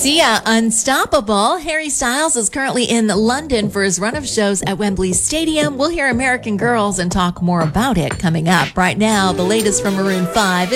Sia, Unstoppable. Harry Styles is currently in London for his run of shows at Wembley Stadium. We'll hear American Girls and talk more about it coming up. Right now, the latest from Maroon 5.